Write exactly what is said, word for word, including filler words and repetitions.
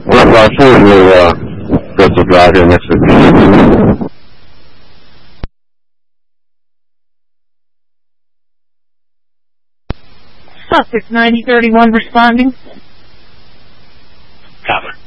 Well, I'll see if we'll, uh, go to drive here next week. Sussex ninety thirty-one responding. Copper.